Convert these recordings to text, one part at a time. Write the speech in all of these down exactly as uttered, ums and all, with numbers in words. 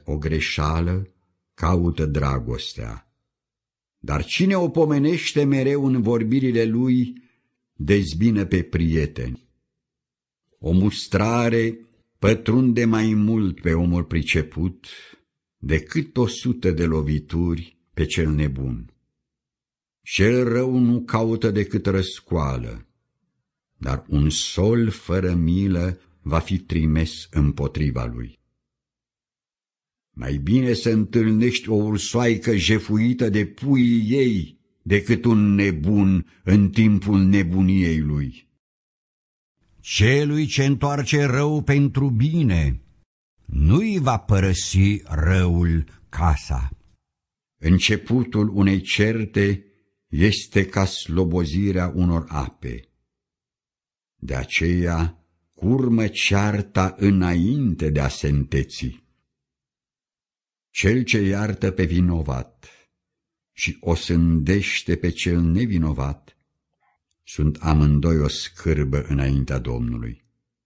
o greșeală, caută dragostea. Dar cine o pomenește mereu în vorbirile lui, dezbină pe prieteni. O mustrare pătrunde mai mult pe omul priceput decât o sută de lovituri pe cel nebun. Cel rău nu caută decât răscoală, dar un sol fără milă va fi trimis împotriva lui. Mai bine să întâlnești o ursoaică jefuită de puii ei decât un nebun în timpul nebuniei lui. Celui ce întoarce rău pentru bine, nu-i va părăsi răul casa. Începutul unei certe este ca slobozirea unor ape. De aceea curmă cearta înainte de a se înteți. Cel ce iartă pe vinovat și o sândește pe cel nevinovat, sunt amândoi o scârbă înaintea Domnului.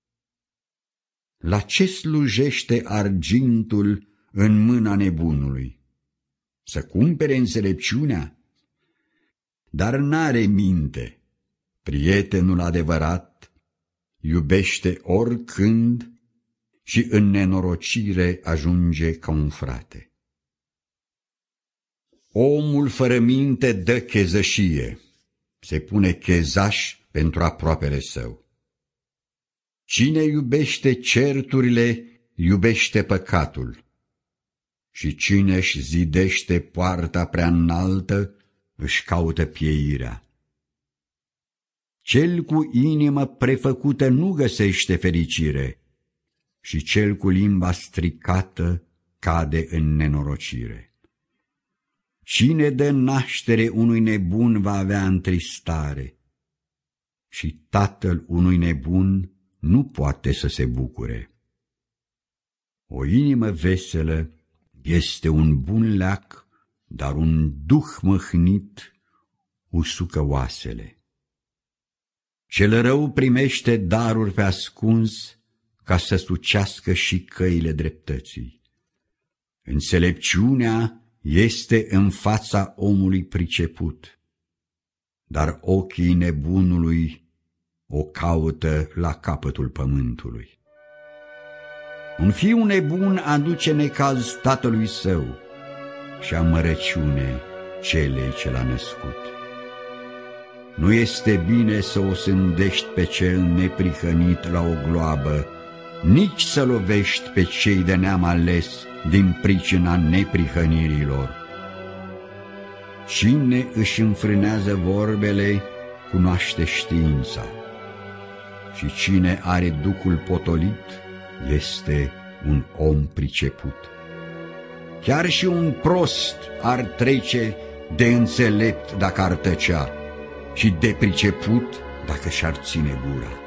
La ce slujește argintul în mâna nebunului? Să cumpere înțelepciunea? Dar n-are minte. Prietenul adevărat iubește oricând și în nenorocire ajunge ca un frate. Omul fără minte dă chezășie, se pune chezaș pentru aproapele său. Cine iubește certurile, iubește păcatul, și cine își zidește poarta prea înaltă, își caută pieirea. Cel cu inimă prefăcută nu găsește fericire, și cel cu limba stricată cade în nenorocire. Cine dă naștere unui nebun va avea întristare, și tatăl unui nebun nu poate să se bucure. O inimă veselă este un bun leac, dar un duh mâhnit usucă oasele. Cel rău primește daruri pe ascuns ca să sucească și căile dreptății. Înțelepciunea este în fața omului priceput, dar ochii nebunului o caută la capătul pământului. Un fiu nebun aduce necaz tatălui său și amărăciune celei ce l-a născut. Nu este bine să o sândești pe cel neprihănit la o gloabă, nici să lovești pe cei de neam ales din pricina neprihănirilor. Cine își înfrânează vorbele, cunoaște știința, și cine are duhul potolit este un om priceput. Chiar și un prost ar trece de înțelept dacă ar tăcea și de priceput dacă și-ar ține gura.